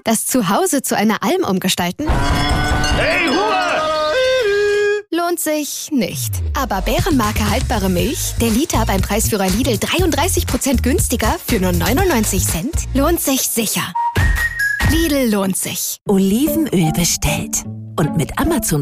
Das Zuhause zu einer Alm umgestalten? Hey, Ruhe! Lohnt sich nicht. Aber Bärenmarke haltbare Milch, der Liter beim Preisführer Lidl 33% günstiger für nur 99 Cent, lohnt sich sicher. Lidl lohnt sich. Olivenöl bestellt. Und mit Amazon